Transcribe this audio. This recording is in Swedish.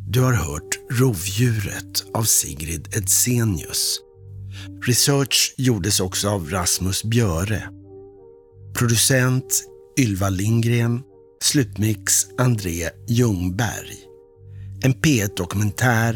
Du har hört Rovdjuret av Sigrid Edsenius. Research gjordes också av Rasmus Björe. Producent Ylva Lindgren. Slutmix André Ljungberg. En P1-dokumentär